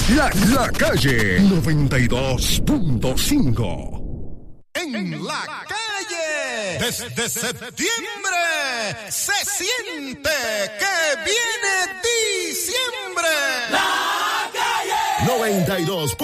La Calle 92.5. En la calle, desde septiembre, se siente que viene diciembre. La Calle 92.